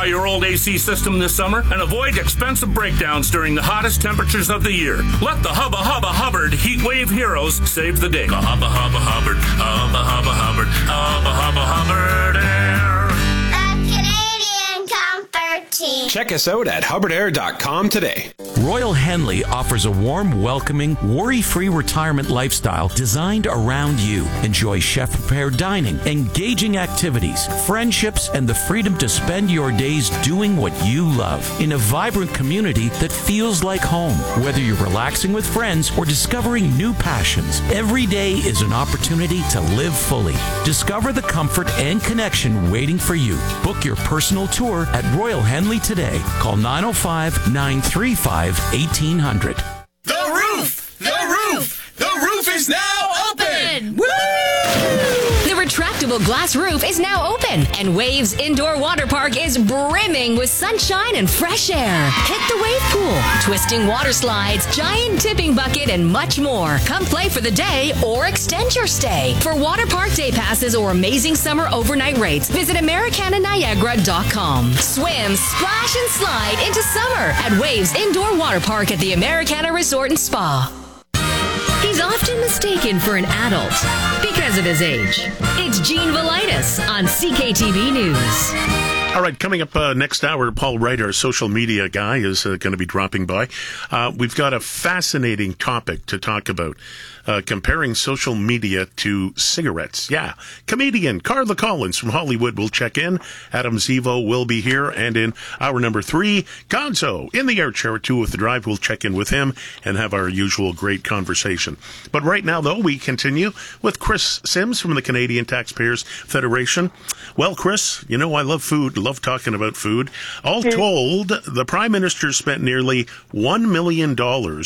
Try your old AC system this summer and avoid expensive breakdowns during the hottest temperatures of the year. Let the Hubba Hubba Hubbard Heat Wave Heroes save the day. Hubba Hubba Hubbard, Hubba Hubba Hubbard, Hubba Hubba Hubbard Air. The Canadian Comfort Team. Check us out at hubbardair.com today. Royal Henley offers a warm, welcoming, worry-free retirement lifestyle designed around you. Enjoy chef-prepared dining, engaging activities, friendships, and the freedom to spend your days doing what you love in a vibrant community that feels like home. Whether you're relaxing with friends or discovering new passions, every day is an opportunity to live fully. Discover the comfort and connection waiting for you. Book your personal tour at Royal Henley today. Call 905-935-1800. The roof! The roof! The roof is now open! Woo! The retractable glass roof is now open, and Waves Indoor Water Park is brimming with sunshine and fresh air. Hit the wave pool, twisting water slides, giant tipping bucket, and much more. Come play for the day or extend your stay. For water park day passes or amazing summer overnight rates, visit AmericanaNiagara.com. Swim, splash, and slide into summer at Waves Indoor Water Park at the Americana Resort and Spa. He's often mistaken for an adult because of his age. It's Gene Velitis on CKTV News. All right, coming up next hour, Paul Wright, our social media guy, is going to be dropping by. We've got a fascinating topic to talk about, comparing social media to cigarettes. Yeah, comedian Carla Collins from Hollywood will check in. Adam Zivo will be here. And in hour number 3, Gonzo in the air chair at 2 with the Drive. We'll check in with him and have our usual great conversation. But right now, though, we continue with Chris Sims from the Canadian Taxpayers Federation. Well, Chris, you know I love food. Love talking about food. All told, the Prime Minister spent nearly $1 million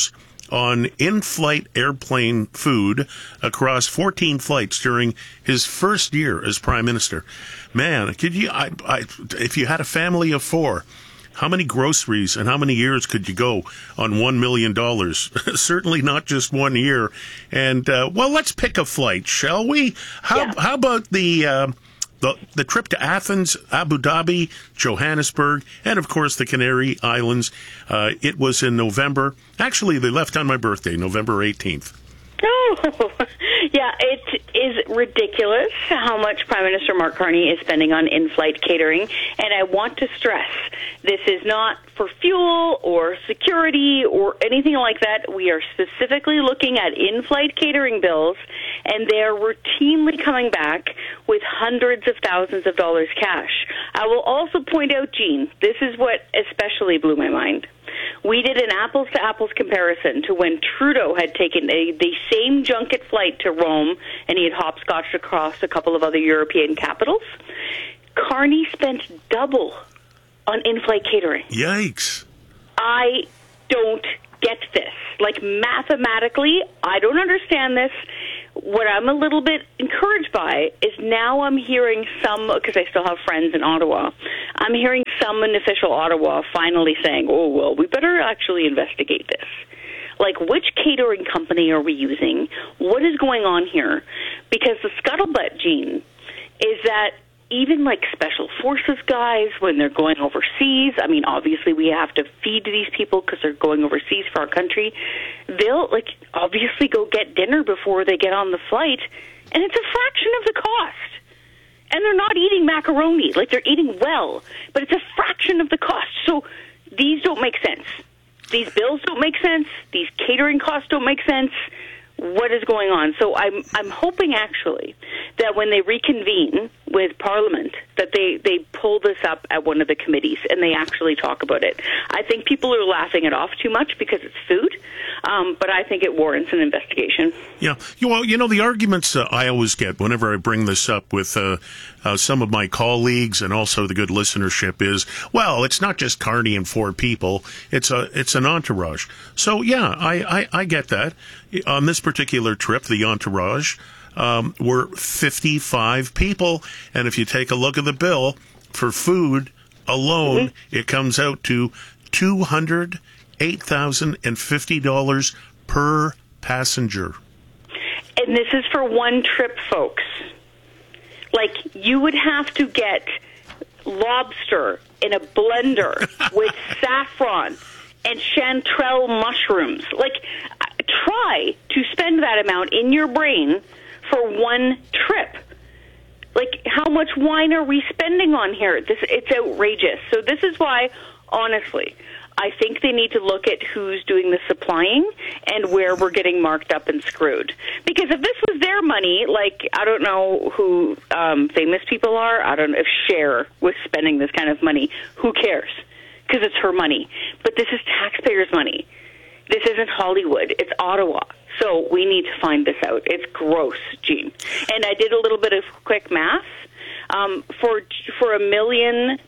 on in-flight airplane food across 14 flights during his first year as Prime Minister. Man, could you? If you had a family of 4, how many groceries and how many years could you go on $1 million? Certainly not just 1 year. And well, let's pick a flight, shall we? How about the trip to Athens, Abu Dhabi, Johannesburg, and of course the Canary Islands? It was in November. Actually, they left on my birthday, November 18th. Oh, yeah, it is ridiculous how much Prime Minister Mark Carney is spending on in-flight catering. And I want to stress, this is not for fuel or security or anything like that. We are specifically looking at in-flight catering bills, and they are routinely coming back with hundreds of thousands of dollars cash. I will also point out, Gene, this is what especially blew my mind. We did an apples-to-apples comparison to when Trudeau had taken the same junket flight to Rome, and he had hopscotched across a couple of other European capitals. Carney spent double on in-flight catering. Yikes. I don't get this. Like, mathematically, I don't understand this. What I'm a little bit encouraged by is now I'm hearing some, because I still have friends in Ottawa, I'm hearing some in official Ottawa finally saying, oh, well, we better actually investigate this. Like, which catering company are we using? What is going on here? Because the scuttlebutt, Gene, is that even like special forces guys, when they're going overseas, I mean, obviously we have to feed these people because they're going overseas for our country. They'll like obviously go get dinner before they get on the flight, and it's a fraction of the cost. And they're not eating macaroni, like they're eating well, but it's a fraction of the cost. So these don't make sense. These bills don't make sense. These catering costs don't make sense. What is going on? So I'm hoping actually that when they reconvene with Parliament, that they pull this up at one of the committees and they actually talk about it. I think people are laughing it off too much because it's food, but I think it warrants an investigation. Yeah. Well, you know, the arguments I always get whenever I bring this up with some of my colleagues and also the good listenership is, well, it's not just Carney and 4 people. It's an entourage. So, yeah, I get that. On this particular trip, the entourage were 55 people. And if you take a look at the bill for food alone, it comes out to $208,050 per passenger. And this is for one trip, folks. Like, you would have to get lobster in a blender with saffron and chanterelle mushrooms. Like, try to spend that amount in your brain for one trip. Like, how much wine are we spending on here? It's outrageous. So this is why, honestly, I think they need to look at who's doing the supplying and where we're getting marked up and screwed. Because if this was their money, like, I don't know who famous people are. I don't know if Cher was spending this kind of money. Who cares? Because it's her money. But this is taxpayers' money. This isn't Hollywood. It's Ottawa. So we need to find this out. It's gross, Gene. And I did a little bit of quick math. For $1 million,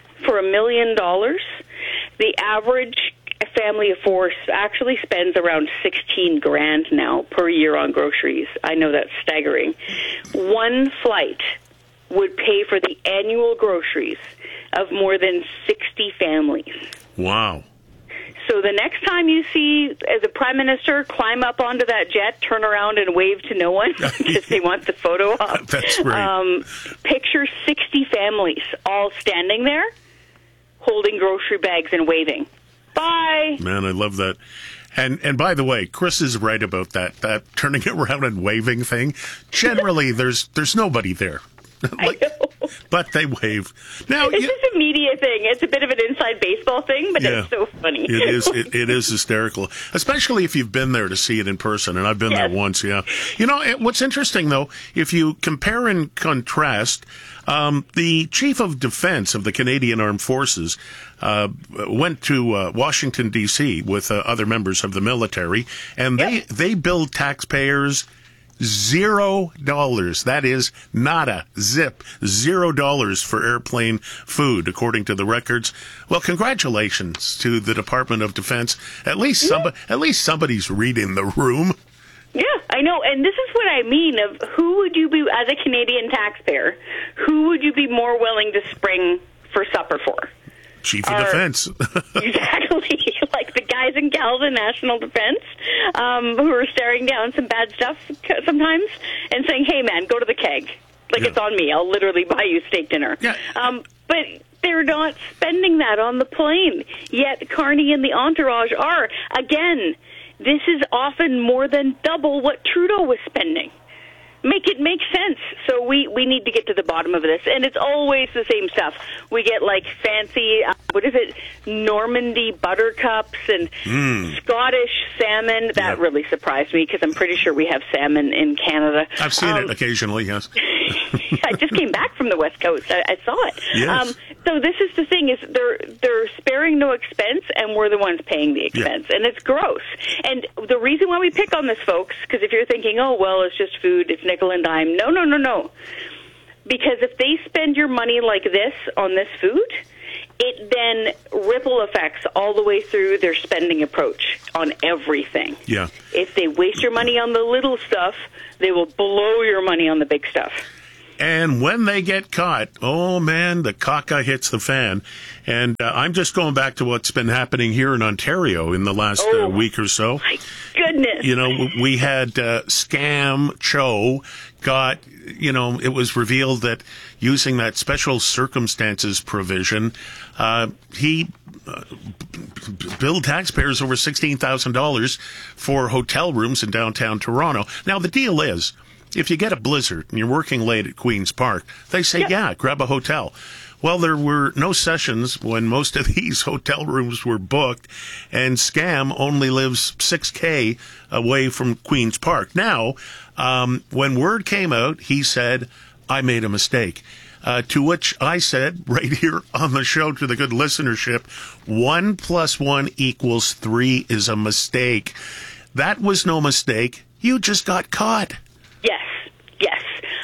the average family of four actually spends around $16,000 now per year on groceries. I know that's staggering. One flight would pay for the annual groceries of more than 60 families. Wow. So the next time you see the Prime Minister climb up onto that jet, turn around and wave to no one because they want the photo op. That's great. Picture 60 families all standing there, holding grocery bags and waving. Bye. Man, I love that. And by the way, Chris is right about that turning around and waving thing. Generally, there's nobody there. I know. But they wave. Now, it's just a media thing. It's a bit of an inside baseball thing, but it's so funny. It is hysterical, especially if you've been there to see it in person. And I've been there once, yeah. You know, what's interesting, though, if you compare and contrast, the Chief of Defense of the Canadian Armed Forces went to Washington, D.C. with other members of the military, and they billed taxpayers $0. That is nada, zip, $0 for airplane food, according to the records. Well, congratulations to the Department of Defense. At least somebody's reading the room. Yeah, I know, and this is what I mean of who would you be, as a Canadian taxpayer, who would you be more willing to spring for supper for? Chief of Defense. Exactly. Like the guys and gals in National Defense who are staring down some bad stuff sometimes and saying, hey, man, go to the keg. Like, it's on me. I'll literally buy you steak dinner. Yeah. But they're not spending that on the plane. Yet Carney and the entourage are. Again, this is often more than double what Trudeau was spending. Make it make sense. So we need to get to the bottom of this. And it's always the same stuff. We get, like, fancy, Normandy buttercups and Scottish salmon. That really surprised me because I'm pretty sure we have salmon in Canada. I've seen it occasionally, yes. I just came back from the West Coast. I saw it. Yes. So this is the thing, is they're sparing no expense, and we're the ones paying the expense. Yeah. And it's gross. And the reason why we pick on this, folks, because if you're thinking, oh, well, it's just food, it's nickel and dime. No. Because if they spend your money like this on this food, it then ripple effects all the way through their spending approach on everything. Yeah. If they waste your money on the little stuff, they will blow your money on the big stuff. And when they get caught, oh, man, the caca hits the fan. And I'm just going back to what's been happening here in Ontario in the last week or so. My goodness. You know, we had Scam Cho got, you know, it was revealed that using that special circumstances provision, he billed taxpayers over $16,000 for hotel rooms in downtown Toronto. Now, the deal is, if you get a blizzard and you're working late at Queen's Park, they say, grab a hotel. Well, there were no sessions when most of these hotel rooms were booked, and Scam only lives 6K away from Queen's Park. Now, when word came out, he said, I made a mistake. To which I said, right here on the show to the good listenership, 1 + 1 = 3 is a mistake. That was no mistake. You just got caught. Yes.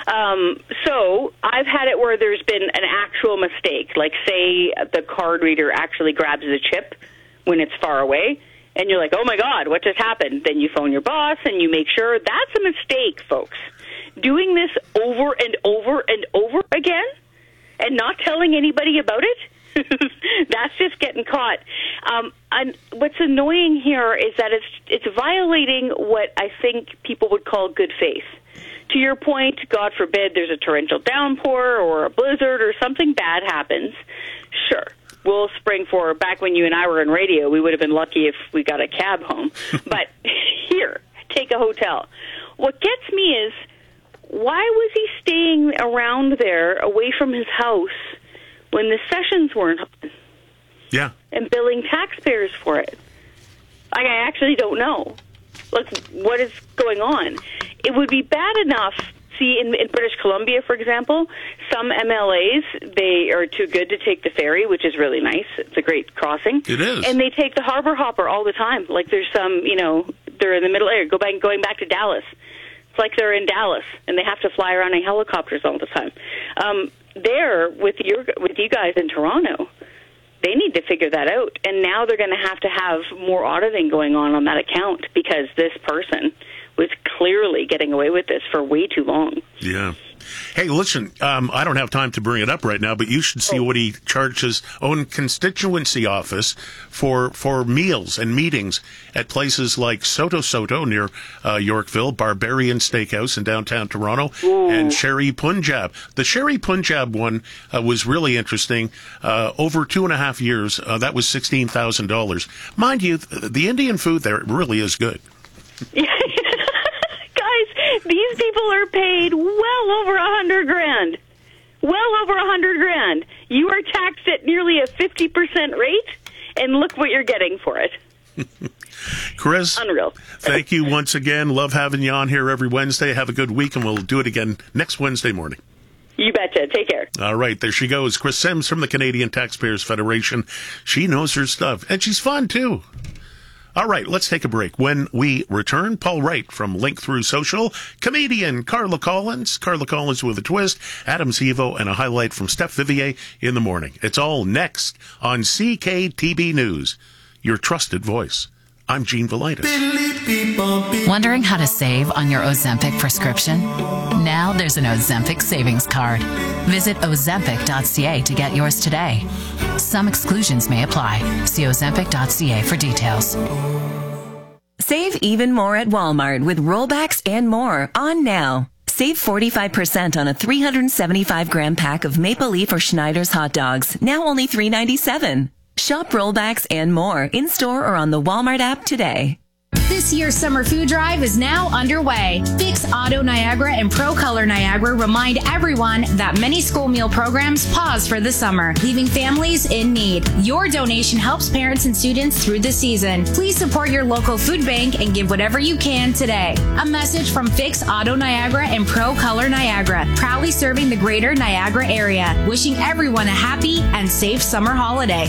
So I've had it where there's been an actual mistake, like say the card reader actually grabs the chip when it's far away, and you're like, oh my God, what just happened? Then you phone your boss and you make sure. That's a mistake, folks. Doing this over and over and over again and not telling anybody about it, that's just getting caught. And what's annoying here is that it's violating what I think people would call good faith. to your point, God forbid there's a torrential downpour or a blizzard or something bad happens, sure, we'll spring for, back when you and I were in radio, we would have been lucky if we got a cab home. But here, take a hotel. What gets me is, why was he staying around there away from his house when the sessions weren't on? Yeah. And billing taxpayers for it? I actually don't know. Like, what is going on? It would be bad enough. See, in British Columbia, for example, some MLAs, they are too good to take the ferry, which is really nice. It's a great crossing. It is. And they take the harbor hopper all the time. Like, there's some, they're in the middle area, going back to Dallas. It's like they're in Dallas, and they have to fly around in helicopters all the time. There, with you guys in Toronto, they need to figure that out. And now they're going to have more auditing going on that account because this person was clearly getting away with this for way too long. Yeah. Hey, listen, I don't have time to bring it up right now, but you should see what he charged his own constituency office for meals and meetings at places like Soto near Yorkville, Barbarian Steakhouse in downtown Toronto, and Sherry Punjab. The Sherry Punjab one was really interesting. Over 2.5 years, that was $16,000. Mind you, the Indian food there really is good. These people are paid well over $100,000. Well over $100,000. You are taxed at nearly a 50% rate, and look what you're getting for it. Chris, unreal. Thank you once again. Love having you on here every Wednesday. Have a good week, and we'll do it again next Wednesday morning. You betcha. Take care. All right, there she goes. Chris Sims from the Canadian Taxpayers Federation. She knows her stuff, and she's fun, too. All right, let's take a break. When we return, Paul Wright from Link Through Social, comedian Carla Collins with a twist, Adam Zivo, and a highlight from Steph Vivier in the morning. It's all next on CKTB News, your trusted voice. I'm Gene Velitis. Wondering how to save on your Ozempic prescription? Now there's an Ozempic savings card. Visit Ozempic.ca to get yours today. Some exclusions may apply. See Ozempic.ca for details. Save even more at Walmart with rollbacks and more on now. Save 45% on a 375-gram pack of Maple Leaf or Schneider's hot dogs, now only $3.97. Shop rollbacks and more in-store or on the Walmart app today. This year's summer food drive is now underway. Fix Auto Niagara and Pro Color Niagara remind everyone that many school meal programs pause for the summer, leaving families in need. Your donation helps parents and students through the season. Please support your local food bank and give whatever you can today. A message from Fix Auto Niagara and Pro Color Niagara, proudly serving the greater Niagara area. Wishing everyone a happy and safe summer holiday.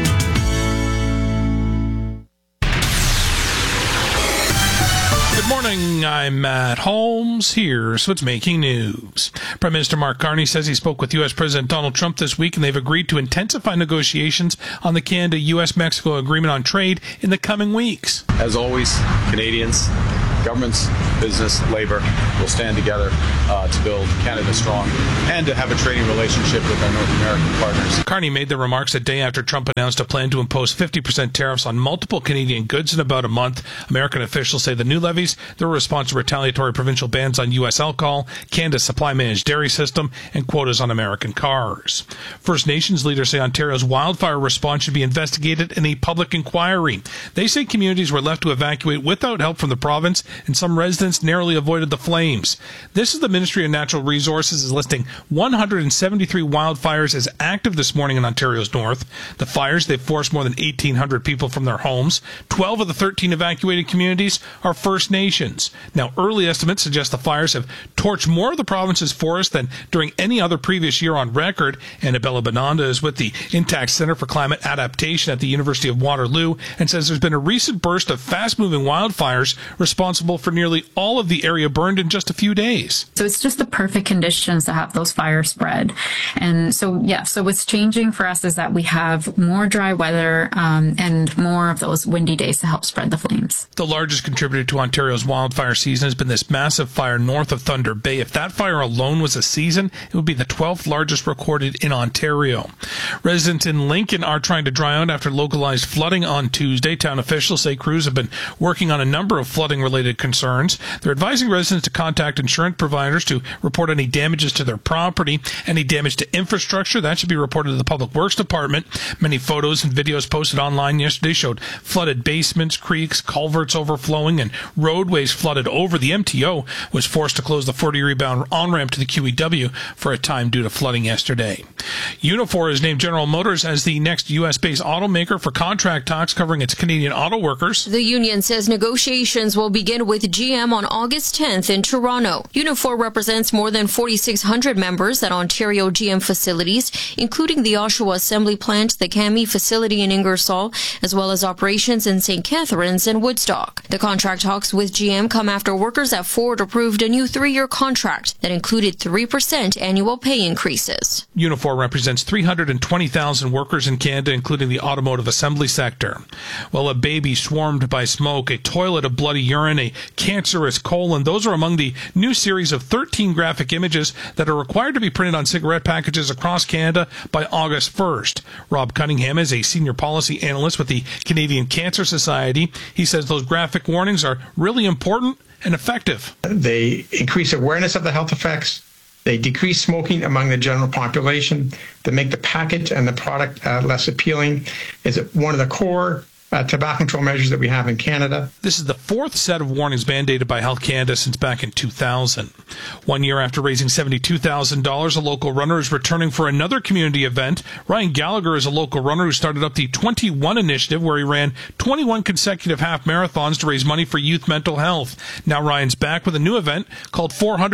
Good morning, I'm Matt Holmes. Here's what's making news. Prime Minister Mark Carney says he spoke with U.S. President Donald Trump this week and they've agreed to intensify negotiations on the Canada-U.S.-Mexico agreement on trade in the coming weeks. As always, Canadians, governments, business, labor will stand together to build Canada strong and to have a trading relationship with our North American partners. Carney made the remarks a day after Trump announced a plan to impose 50% tariffs on multiple Canadian goods in about a month. American officials say the new levies, they're a response to retaliatory provincial bans on U.S. alcohol, Canada's supply-managed dairy system, and quotas on American cars. First Nations leaders say Ontario's wildfire response should be investigated in a public inquiry. They say communities were left to evacuate without help from the province, and some residents narrowly avoided the flames. This is the Ministry of Natural Resources is listing 173 wildfires as active this morning in Ontario's north. The fires, they've forced more than 1,800 people from their homes. 12 of the 13 evacuated communities are First Nations. Now, early estimates suggest the fires have torched more of the province's forest than during any other previous year on record. Annabella Bonanda is with the Intact Center for Climate Adaptation at the University of Waterloo and says there's been a recent burst of fast-moving wildfires responsible for nearly all of the area burned in just a few days. So it's just the perfect conditions to have those fires spread. And so, so what's changing for us is that we have more dry weather and more of those windy days to help spread the flames. The largest contributor to Ontario's wildfire season has been this massive fire north of Thunder Bay. If that fire alone was a season, it would be the 12th largest recorded in Ontario. Residents in Lincoln are trying to dry out after localized flooding on Tuesday. Town officials say crews have been working on a number of flooding-related concerns. They're advising residents to contact insurance providers to report any damages to their property. Any damage to infrastructure, that should be reported to the Public Works Department. Many photos and videos posted online yesterday showed flooded basements, creeks, culverts overflowing, and roadways flooded over. The MTO was forced to close the 40-rebound on-ramp to the QEW for a time due to flooding yesterday. Unifor has named General Motors as the next U.S.-based automaker for contract talks covering its Canadian auto workers. The union says negotiations will begin with GM on August 10th in Toronto. Unifor represents more than 4,600 members at Ontario GM facilities, including the Oshawa Assembly Plant, the CAMI facility in Ingersoll, as well as operations in St. Catharines and Woodstock. The contract talks with GM come after workers at Ford approved a new 3-year contract that included 3% annual pay increases. Unifor represents 320,000 workers in Canada, including the automotive assembly sector. Well, a baby swarmed by smoke, a toilet of bloody urine, a cancerous colon, those are among the new series of 13 graphic images that are required to be printed on cigarette packages across Canada by August 1st. Rob Cunningham is a senior policy analyst with the Canadian Cancer Society. He says those graphic warnings are really important and effective. They increase awareness of the health effects. They decrease smoking among the general population. They make the package and the product less appealing. Is one of the core tobacco control measures that we have in Canada. This is the fourth set of warnings mandated by Health Canada since back in 2000. 1 year after raising $72,000, a local runner is returning for another community event. Ryan Gallagher is a local runner who started up the 21 initiative, where he ran 21 consecutive half marathons to raise money for youth mental health. Now Ryan's back with a new event called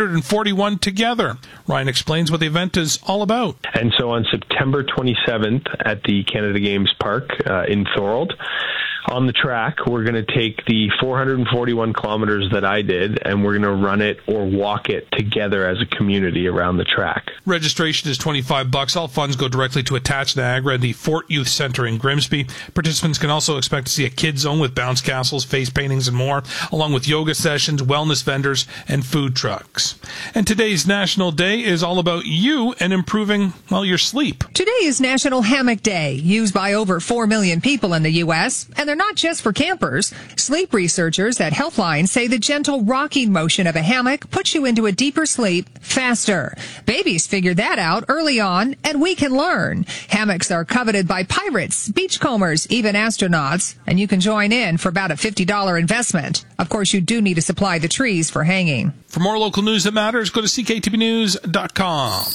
441 Together. Ryan explains what the event is all about. And so on September 27th at the Canada Games Park in Thorold, on the track, we're going to take the 441 kilometers that I did, and we're going to run it or walk it together as a community around the track. Registration is $25. All funds go directly to Attach Niagara, the Fort Youth Center in Grimsby. Participants can also expect to see a kids zone with bounce castles, face paintings, and more, along with yoga sessions, wellness vendors, and food trucks. And today's National Day is all about you and improving, well, your sleep. Today is National Hammock Day, used by over 4 million people in the U.S., and they're not just for campers. Sleep researchers at Healthline say the gentle rocking motion of a hammock puts you into a deeper sleep faster. Babies figured that out early on, and we can learn. Hammocks are coveted by pirates, beachcombers, even astronauts, and you can join in for about a $50 investment. Of course, you do need to supply the trees for hanging. For more local news that matters, go to cktvnews.com.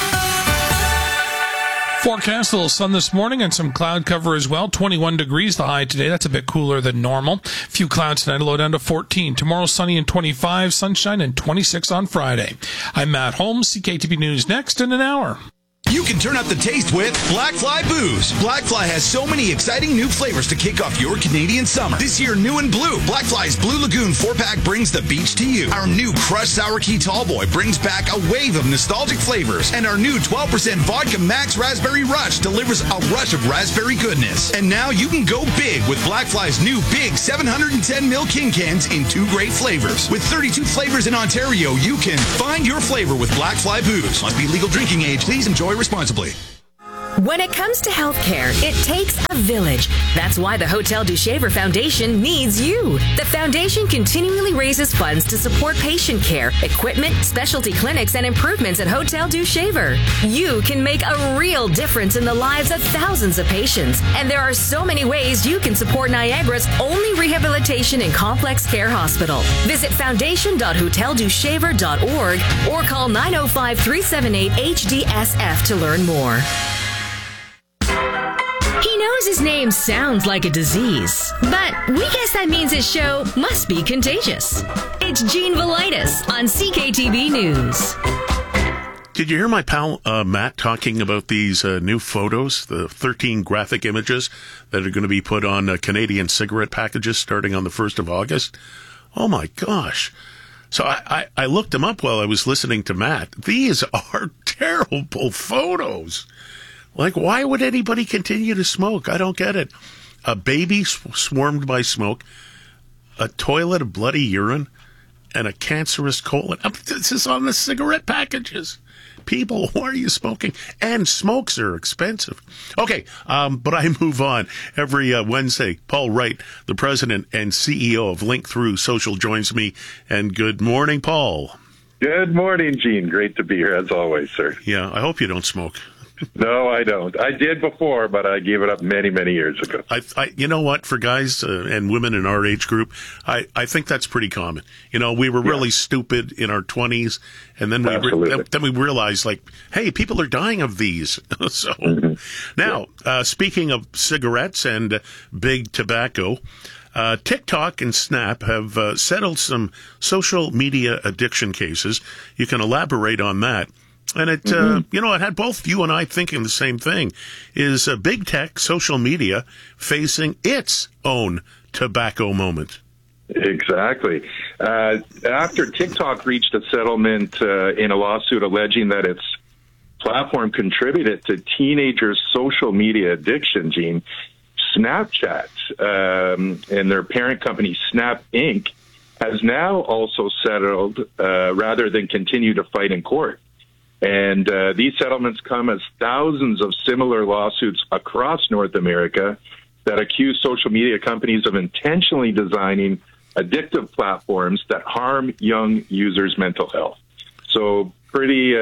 Forecast, a little sun this morning and some cloud cover as well. 21 degrees the high today. That's a bit cooler than normal. Few clouds tonight, a low down to 14. Tomorrow sunny and 25, sunshine and 26 on Friday. I'm Matt Holmes. CKTV News next in an hour. You can turn up the taste with Black Fly Booze. Black Fly has so many exciting new flavors to kick off your Canadian summer. This year, new and blue, Black Fly's Blue Lagoon 4-pack brings the beach to you. Our new Crushed Sour Key Tallboy brings back a wave of nostalgic flavors. And our new 12% Vodka Max Raspberry Rush delivers a rush of raspberry goodness. And now you can go big with Black Fly's new big 710ml King cans in 2 great flavors. With 32 flavors in Ontario, you can find your flavor with Black Fly Booze. Must be legal drinking age. Please enjoy responsibly. When it comes to healthcare, it takes a village. That's why the Hotel du Shaver Foundation needs you. The foundation continually raises funds to support patient care, equipment, specialty clinics, and improvements at Hotel du Shaver. You can make a real difference in the lives of thousands of patients. And there are so many ways you can support Niagara's only rehabilitation and complex care hospital. Visit foundation.hoteldushaver.org or call 905-378-HDSF to learn more. He knows his name sounds like a disease, but we guess that means his show must be contagious. It's Gene Velitis on CKTV News. Did you hear my pal Matt talking about these new photos, the 13 graphic images that are going to be put on Canadian cigarette packages starting on the 1st of August? Oh my gosh. So I looked them up while I was listening to Matt. These are terrible photos. Like, why would anybody continue to smoke? I don't get it. A baby swarmed by smoke, a toilet of bloody urine, and a cancerous colon. This is on the cigarette packages. People, why are you smoking? And smokes are expensive. Okay, but I move on. Every Wednesday, Paul Wright, the president and CEO of Link Through Social, joins me. And good morning, Paul. Good morning, Gene. Great to be here, as always, sir. Yeah, I hope you don't smoke. No, I don't. I did before, but I gave it up many, many years ago. You know what? For guys and women in our age group, I think that's pretty common. You know, we were really stupid in our 20s, and then we realized, like, hey, people are dying of these. So now, speaking of cigarettes and big tobacco, TikTok and Snap have settled some social media addiction cases. You can elaborate on that. And it, it had both you and I thinking the same thing. Is big tech, social media, facing its own tobacco moment? Exactly. After TikTok reached a settlement in a lawsuit alleging that its platform contributed to teenagers' social media addiction, Gene, Snapchat and their parent company, Snap Inc., has now also settled rather than continue to fight in court. And these settlements come as thousands of similar lawsuits across North America that accuse social media companies of intentionally designing addictive platforms that harm young users' mental health. So pretty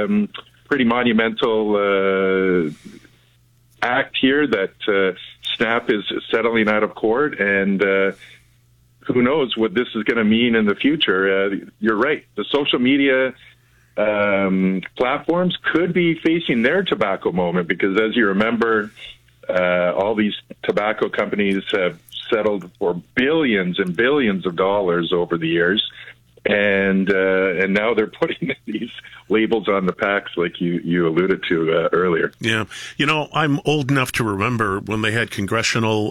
monumental act here that Snap is settling out of court, and who knows what this is going to mean in the future. You're right. The social media platforms could be facing their tobacco moment because, as you remember, all these tobacco companies have settled for billions and billions of dollars over the years, and now they're putting these labels on the packs, like you alluded to earlier. Yeah, you know, I'm old enough to remember when they had congressional.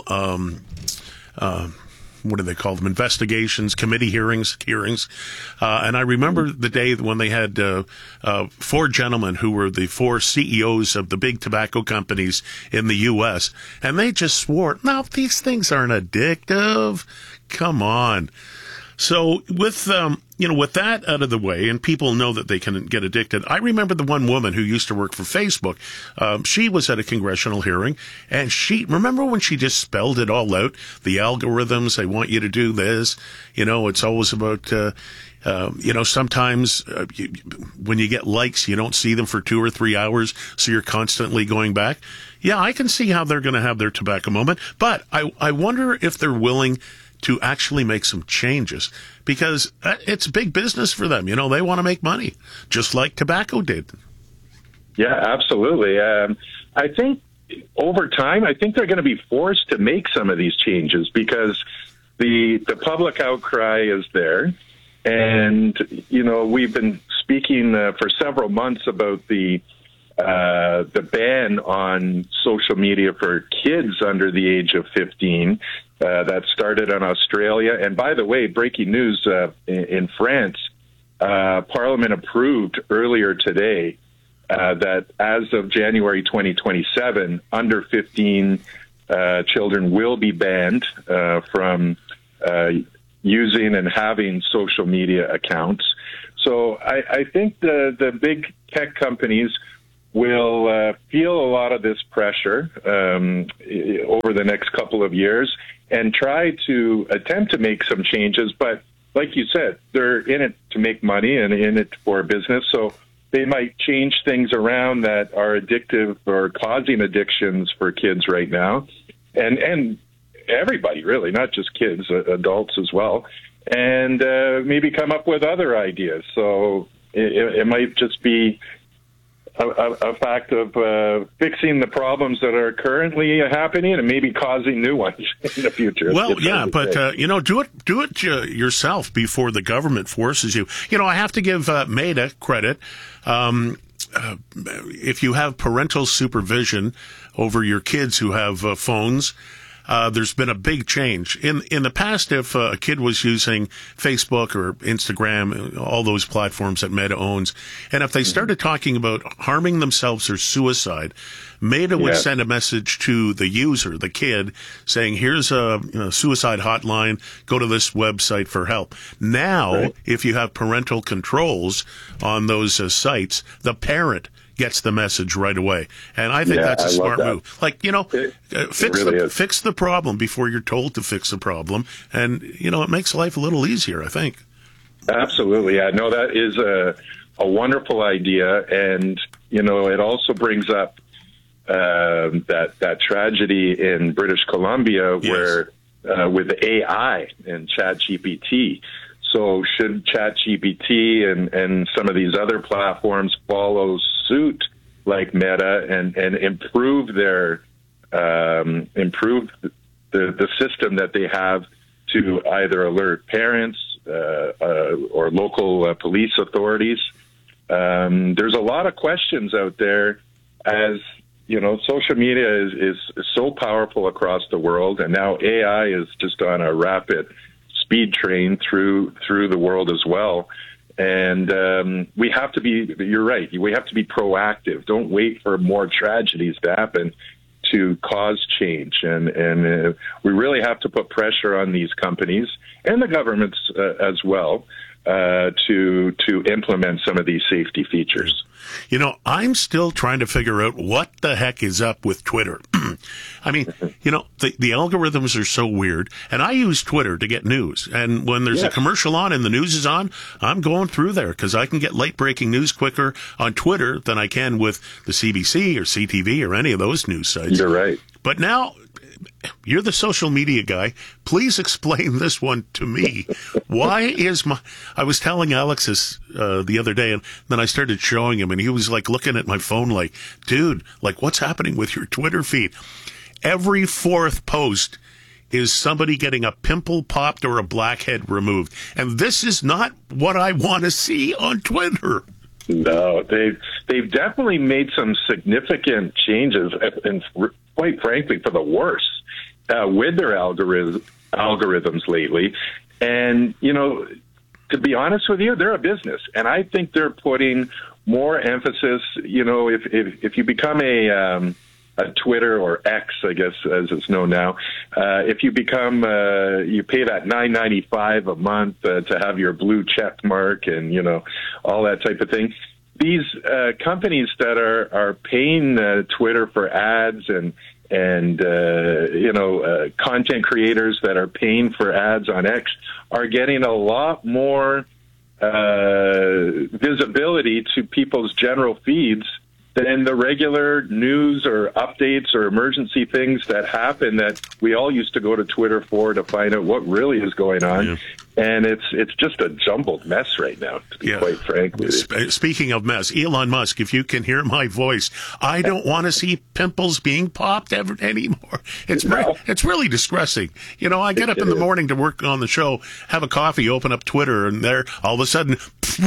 What do they call them? Investigations, committee hearings. And I remember the day when they had 4 gentlemen who were the 4 CEOs of the big tobacco companies in the U.S., and they just swore, no, these things aren't addictive. Come on. So with that out of the way, and people know that they can get addicted. I remember the one woman who used to work for Facebook. She was at a congressional hearing, and remember when she just spelled it all out? The algorithms, they want you to do this. You know, it's always about, sometimes when you get likes, you don't see them for 2 or 3 hours, so you're constantly going back. Yeah, I can see how they're going to have their tobacco moment, but I wonder if they're willing to actually make some changes, because it's big business for them. You know, they want to make money, just like tobacco did. Yeah, absolutely. I think over time, I think they're going to be forced to make some of these changes because the public outcry is there. And, you know, we've been speaking for several months about the ban on social media for kids under the age of 15 that started in Australia. And by the way, breaking news, in France, Parliament approved earlier today that as of January 2027, under 15 children will be banned from using and having social media accounts. So I think the big tech companies will feel a lot of this pressure over the next couple of years and try to attempt to make some changes. But like you said, they're in it to make money and in it for business. So they might change things around that are addictive or causing addictions for kids right now. And everybody, really, not just kids, adults as well. And maybe come up with other ideas. So it might just be a fact of fixing the problems that are currently happening and maybe causing new ones in the future. Well, yeah, but do it yourself before the government forces you. You know, I have to give Meta credit. If you have parental supervision over your kids who have phones, there's been a big change. In the past, if a kid was using Facebook or Instagram, all those platforms that Meta owns, and if they started talking about harming themselves or suicide, Meta would send a message to the user, the kid, saying, here's a suicide hotline, go to this website for help. Now, if you have parental controls on those sites, the parent gets the message right away. And I think that's a smart move. Like, fix the problem before you're told to fix the problem. And, it makes life a little easier, I think. Absolutely. Yeah, no, that is a wonderful idea. And, it also brings up that tragedy in British Columbia where with AI and ChatGPT. So should ChatGPT and some of these other platforms follow suit like Meta and improve their improve the system that they have to either alert parents or local police authorities? There's a lot of questions out there, as social media is so powerful across the world, and now AI is just on a rapid speed train through the world as well. And we have to be, you're right, we have to be proactive. Don't wait for more tragedies to happen to cause change. And we really have to put pressure on these companies and the governments as well to implement some of these safety features. I'm still trying to figure out what the heck is up with Twitter. I mean, the algorithms are so weird, and I use Twitter to get news. And when there's a commercial on and the news is on, I'm going through there because I can get late-breaking news quicker on Twitter than I can with the CBC or CTV or any of those news sites. You're right. But now, you're the social media guy. Please explain this one to me. Why is I was telling Alex this the other day, and then I started showing him, and he was like looking at my phone like, dude, like what's happening with your Twitter feed? Every fourth post is somebody getting a pimple popped or a blackhead removed. And this is not what I want to see on Twitter. No, they've definitely made some significant changes, and quite frankly, for the worse, with their algorithms lately. And, to be honest with you, they're a business, and I think they're putting more emphasis, if you become a Twitter or X, I guess, as it's known now, if you become, you pay that $9.95 a month to have your blue check mark and, all that type of thing. These companies that are paying Twitter for ads and content creators that are paying for ads on X are getting a lot more visibility to people's general feeds than the regular news or updates or emergency things that happen that we all used to go to Twitter for to find out what really is going on. Yeah. And it's just a jumbled mess right now, to be quite frank with you. Speaking of mess, Elon Musk, if you can hear my voice, I don't want to see pimples being popped anymore. It's really distressing. I get up in the morning to work on the show, have a coffee, open up Twitter, and there, all of a sudden,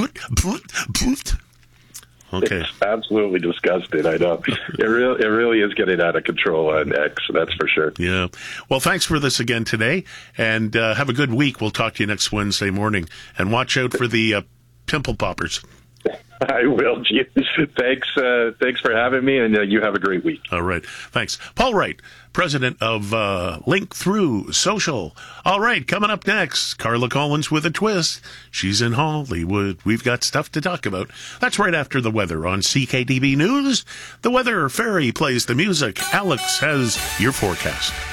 okay. It's absolutely disgusting, I know. It really is getting out of control on X, that's for sure. Yeah. Well, thanks for this again today, and have a good week. We'll talk to you next Wednesday morning. And watch out for the pimple poppers. I will, Gene. Thanks for having me, and you have a great week. All right. Thanks. Paul Wright, president of Link Through Social. All right, coming up next, Carla Collins with a twist. She's in Hollywood. We've got stuff to talk about. That's right after the weather on CKDB News. The Weather Fairy plays the music. Alex has your forecast.